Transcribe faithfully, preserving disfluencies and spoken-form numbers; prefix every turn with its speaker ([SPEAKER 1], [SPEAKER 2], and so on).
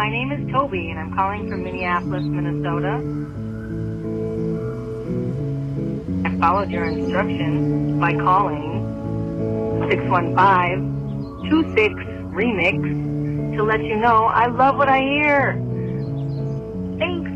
[SPEAKER 1] my name is Toby, and I'm calling from Minneapolis, Minnesota. I followed your instructions by calling six one five, two six, remix to let you know I love what I hear. Thanks.